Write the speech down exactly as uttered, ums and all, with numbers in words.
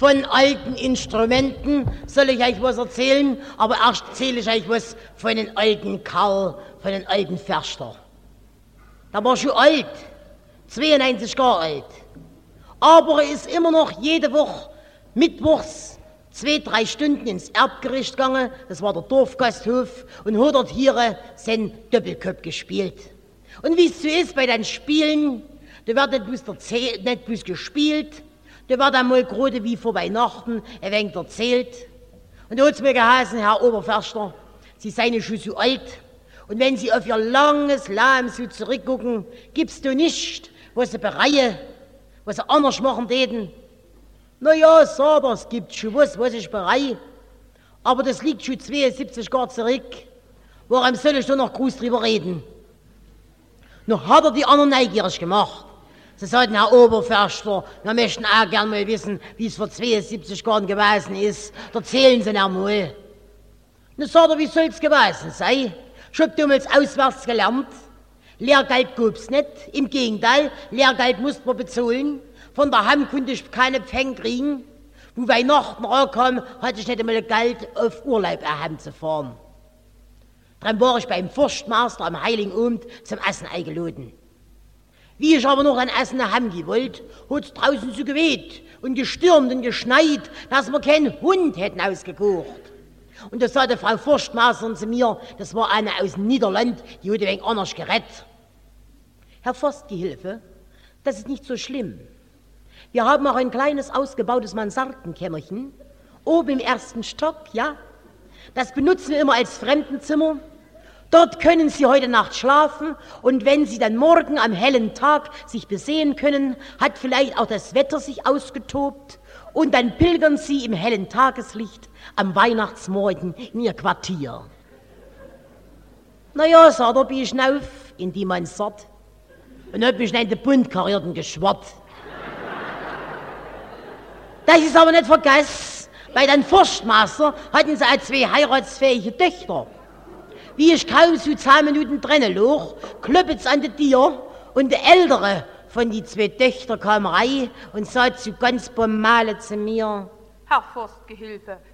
von alten Instrumenten soll ich euch was erzählen, aber erst erzähle ich euch was von den alten Karl, von den alten Förster. Der war schon alt, zweiundneunzig Jahre alt, aber er ist immer noch jede Woche mittwochs zwei, drei Stunden ins Erbgericht gegangen, das war der Dorfgasthof, und hat dort hier seinen Doppelkopf gespielt. Und wie es so ist bei den Spielen, da wird nicht bloß, erzählt, nicht bloß gespielt, da wird einmal gerade wie vor Weihnachten ein wenig erzählt. Und da hat es mir geheißen, Herr Oberförster, Sie seien schon so alt, und wenn Sie auf Ihr langes Leben so zurückgucken, gibt's da nichts, was Sie bereuen, was Sie anders machen täten. Na ja, sag er, es gibt schon was, was ich bereue, aber das liegt schon zweiundsiebzig Jahre zurück. Warum soll ich da noch groß drüber reden? Noch hat er die anderen neugierig gemacht. Sie sagten, Herr Oberförster, wir möchten auch gern mal wissen, wie es vor zweiundsiebzig Jahren gewesen ist. Erzählen Sie noch mal. Dann sagt er, wie soll es gewesen sein? Ich hab damals auswärts gelernt. Lehrgeld gab's nicht. Im Gegenteil, Lehrgeld musste man bezahlen. Von der Hand konnte ich keine Pfennig kriegen. Wo Weihnachten rankam, hatte ich nicht einmal Geld, auf Urlaub heimzufahren. Dann war ich beim Forstmeister am Heiligen Abend zum Essen eingeladen. Wie ich aber noch ein Essen heim gewollt, hat es draußen so geweht und gestürmt und geschneit, dass wir keinen Hund hätten ausgekocht. Und da sagte Frau Forstmeisterin zu mir, das war eine aus den Niederlanden, die hat ein wenig anders gerettet. Herr Forstgehilfe, das ist nicht so schlimm. Wir haben auch ein kleines ausgebautes Mansardenkämmerchen, oben im ersten Stock, ja. Das benutzen wir immer als Fremdenzimmer. Dort können Sie heute Nacht schlafen, und wenn Sie dann morgen am hellen Tag sich besehen können, hat vielleicht auch das Wetter sich ausgetobt, und dann pilgern Sie im hellen Tageslicht am Weihnachtsmorgen in Ihr Quartier. Na ja, sagt er, bin ich hinauf in die Mansard und hab mich in den Bund karierten geschwart. Das ist aber nicht vergessen, bei den Forstmeister hatten sie auch zwei heiratsfähige Töchter. Wie ich kaum so zehn Minuten drinnen lag, klopft's an der Tür, und der ältere von die zwei Töchter kam rein und sagte so ganz banal zu mir: Herr Forstgehilfe,